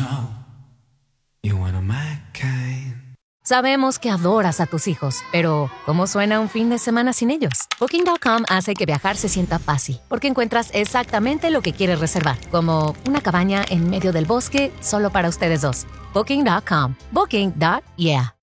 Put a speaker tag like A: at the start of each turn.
A: know you're one of my kind.
B: Sabemos que adoras a tus hijos, pero ¿cómo suena un fin de semana sin ellos? Booking.com hace que viajar se sienta fácil, porque encuentras exactamente lo que quieres reservar, como una cabaña en medio del bosque solo para ustedes dos. Booking.com. Booking.yeah.